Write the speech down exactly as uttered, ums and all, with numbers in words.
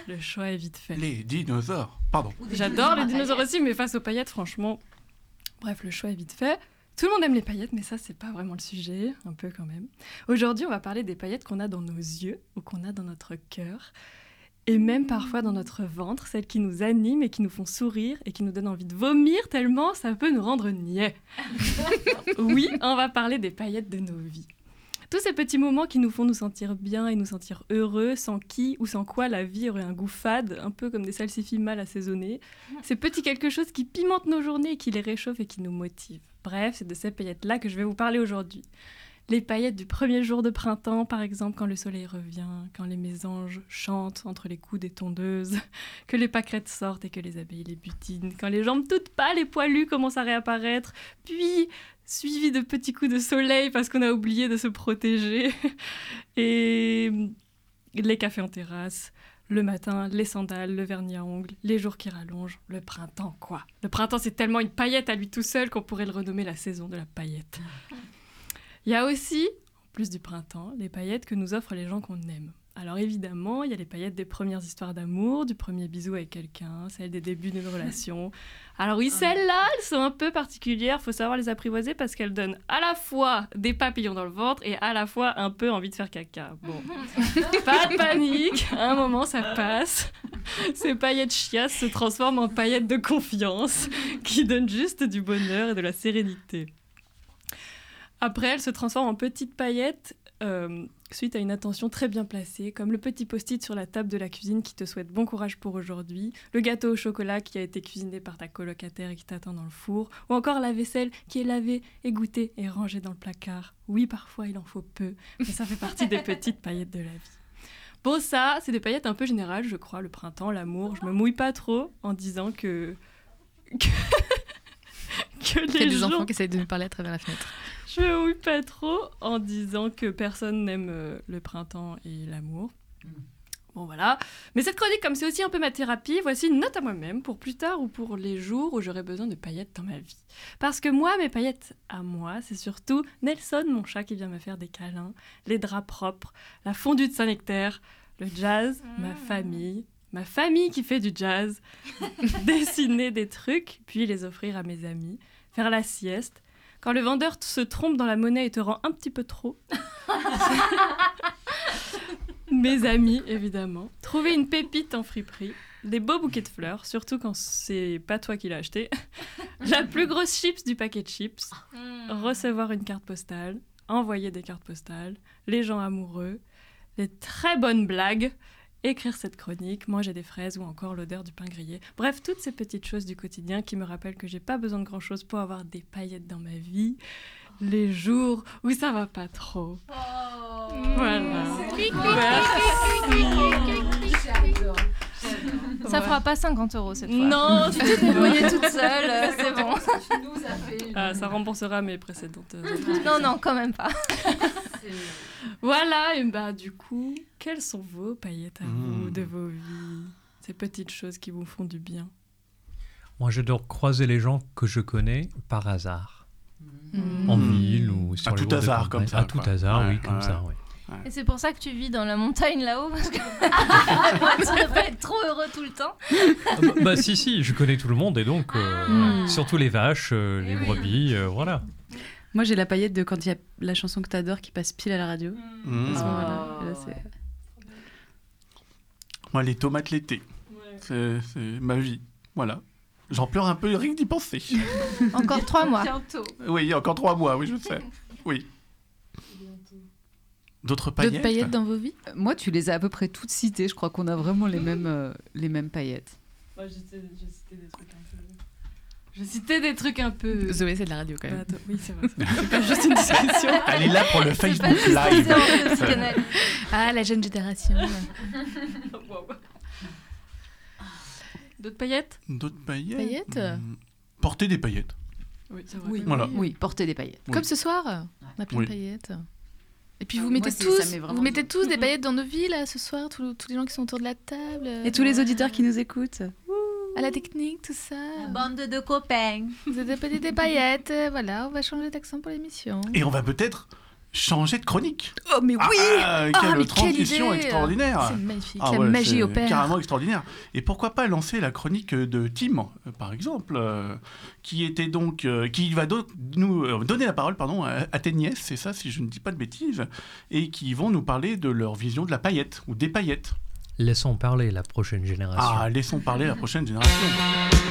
le choix est vite fait. Les dinosaures, pardon. J'adore les dinosaures aussi, mais face aux paillettes, franchement, bref, le choix est vite fait. Tout le monde aime les paillettes, mais ça, c'est pas vraiment le sujet, un peu quand même. Aujourd'hui, on va parler des paillettes qu'on a dans nos yeux ou qu'on a dans notre cœur, et même parfois dans notre ventre, celles qui nous animent et qui nous font sourire et qui nous donnent envie de vomir tellement ça peut nous rendre niais. Oui, on va parler des paillettes de nos vies. Tous ces petits moments qui nous font nous sentir bien et nous sentir heureux, sans qui ou sans quoi la vie aurait un goût fade, un peu comme des salsifis mal assaisonnés. Ces petits quelque chose qui pimentent nos journées et qui les réchauffe et qui nous motive. Bref, c'est de ces paillettes-là que je vais vous parler aujourd'hui. Les paillettes du premier jour de printemps, par exemple, quand le soleil revient, quand les mésanges chantent entre les coups des tondeuses, que les pâquerettes sortent et que les abeilles les butinent, quand les jambes toutes pâles et poilues commencent à réapparaître, puis suivi de petits coups de soleil parce qu'on a oublié de se protéger, et les cafés en terrasse, le matin, les sandales, le vernis à ongles, les jours qui rallongent, le printemps, quoi. Le printemps, c'est tellement une paillette à lui tout seul qu'on pourrait le renommer la saison de la paillette. Il y a aussi, en plus du printemps, les paillettes que nous offrent les gens qu'on aime. Alors évidemment, il y a les paillettes des premières histoires d'amour, du premier bisou avec quelqu'un, celles des débuts d'une relation. Alors oui, celles-là, elles sont un peu particulières, il faut savoir les apprivoiser parce qu'elles donnent à la fois des papillons dans le ventre et à la fois un peu envie de faire caca. Bon, pas de panique, à un moment ça passe. Ces paillettes chiasses se transforment en paillettes de confiance qui donnent juste du bonheur et de la sérénité. Après, elles se transforment en petites paillettes euh, suite à une attention très bien placée, comme le petit post-it sur la table de la cuisine qui te souhaite bon courage pour aujourd'hui, le gâteau au chocolat qui a été cuisiné par ta colocataire et qui t'attend dans le four, ou encore la vaisselle qui est lavée, égouttée et rangée dans le placard. Oui, parfois il en faut peu, mais ça fait partie des petites paillettes de la vie. Bon, ça, c'est des paillettes un peu générales, je crois, le printemps, l'amour. Je me mouille pas trop en disant que... que... que les Il y a des gens... enfants qui essayent de nous parler à travers la fenêtre. Je me mouille pas trop en disant que personne n'aime euh, le printemps et l'amour. Mm. Bon, voilà. Mais cette chronique, comme c'est aussi un peu ma thérapie, voici une note à moi-même pour plus tard ou pour les jours où j'aurai besoin de paillettes dans ma vie. Parce que moi, mes paillettes à moi, c'est surtout Nelson, mon chat, qui vient me faire des câlins, les draps propres, la fondue de Saint-Nectaire, le jazz, mm. ma famille... Ma famille qui fait du jazz, dessiner des trucs, puis les offrir à mes amis, faire la sieste. Quand le vendeur se trompe dans la monnaie et te rend un petit peu trop. Mes amis, évidemment. Trouver une pépite en friperie. Des beaux bouquets de fleurs, surtout quand c'est pas toi qui l'as acheté. La plus grosse chips du paquet de chips. Recevoir une carte postale. Envoyer des cartes postales. Les gens amoureux. Les très bonnes blagues. Écrire cette chronique, manger des fraises ou encore l'odeur du pain grillé. Bref, toutes ces petites choses du quotidien qui me rappellent que j'ai pas besoin de grand-chose pour avoir des paillettes dans ma vie. Les jours où ça va pas trop. Oh, voilà. J'adore. Ça fera pas cinquante euros cette fois. Non, tu t'es débrouillée toute seule, euh, c'est bon. Nous a fait une... ah, ça remboursera mes précédentes. Euh, non, non, quand même pas. Voilà, et bah du coup, quelles sont vos paillettes à mmh. vous, de vos vies? Ces petites choses qui vous font du bien. Moi, j'adore croiser les gens que je connais par hasard. Mmh. En ville ou sur à les tout routes de hasard, campagne. comme ça. À tout quoi. hasard, ouais, oui, comme ouais. ça, oui. Et c'est pour ça que tu vis dans la montagne là-haut, parce que tu ne pas être trop heureux tout le temps. bah, bah si, si, je connais tout le monde et donc, euh, Mmh. surtout les vaches, euh, les oui. brebis, euh, voilà. Moi, j'ai la paillette de quand il y a la chanson que t'adores qui passe pile à la radio. Mmh. À ce moment-là. Et là, c'est... Moi, les tomates l'été. Ouais. C'est, c'est ma vie. Voilà. J'en pleure un peu rien que d'y penser. Encore trois mois. Bientôt. Oui, encore trois mois, oui, je sais. Oui. D'autres paillettes D'autres paillettes dans vos vies? Euh, Moi, tu les as à peu près toutes citées. Je crois qu'on a vraiment les mêmes, euh, les mêmes paillettes. Moi, j'ai cité des trucs un peu... J'ai cité des trucs un peu... Zoé, c'est de la radio quand même. Bah, attends, oui, c'est vrai. C'est, c'est pas juste une discussion. Elle est là pour le Facebook Live. Ah, la jeune génération. Wow. D'autres paillettes? D'autres paillettes Paillettes mmh. Porter des paillettes. Oui, c'est vrai. Oui. Voilà. Oui, porter des paillettes. Oui. Comme ce soir, on a plein Oui. de paillettes. Et puis Ah, vous moi, mettez c'est- tous, ça met vraiment vous mettez du- tous des paillettes dans nos vies là ce soir, tous, tous les gens qui sont autour de la table. Et tous les auditeurs qui nous écoutent. À la technique, tout ça. Bande de copains. Vous êtes des petites paillettes, euh, voilà, on va changer d'accent pour l'émission. Et on va peut-être changer de chronique. Oh, mais oui Ah, Ah, quelle mais quelle transition idée extraordinaire. C'est magnifique, Ah la ouais, magie c'est opère. carrément extraordinaire. Et pourquoi pas lancer la chronique de Tim, euh, par exemple, euh, qui était donc, euh, qui va do- nous euh, donner la parole, pardon, à, à tes nièces, c'est ça, si je ne dis pas de bêtises, et qui vont nous parler de leur vision de la paillette ou des paillettes. Laissons parler la prochaine génération. Ah, laissons parler la prochaine génération.